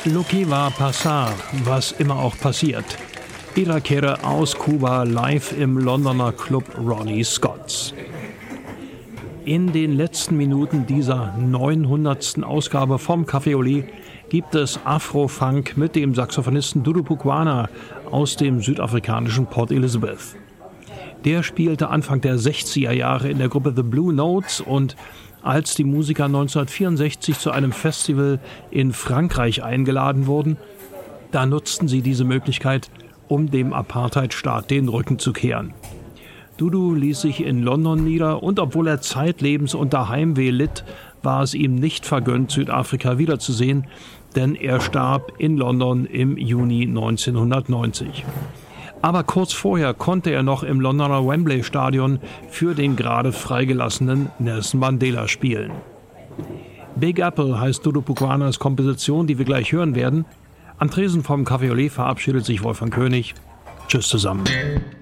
Lo que va a pasar, was immer auch passiert. Irakere aus Kuba live im Londoner Club Ronnie Scott's. In den letzten Minuten dieser 900. Ausgabe vom Café Oli gibt es Afro-Funk mit dem Saxophonisten Dudu Pukwana aus dem südafrikanischen Port Elizabeth. Der spielte Anfang der 60er Jahre in der Gruppe The Blue Notes und als die Musiker 1964 zu einem Festival in Frankreich eingeladen wurden, da nutzten sie diese Möglichkeit, um dem Apartheidstaat den Rücken zu kehren. Dudu ließ sich in London nieder und obwohl er zeitlebens unter Heimweh litt, war es ihm nicht vergönnt, Südafrika wiederzusehen, denn er starb in London im Juni 1990. Aber kurz vorher konnte er noch im Londoner Wembley Stadion für den gerade freigelassenen Nelson Mandela spielen. Big Apple heißt Dudu Pukwanas Komposition, die wir gleich hören werden. Am Tresen vom Café Olé verabschiedet sich Wolfgang König. Tschüss zusammen.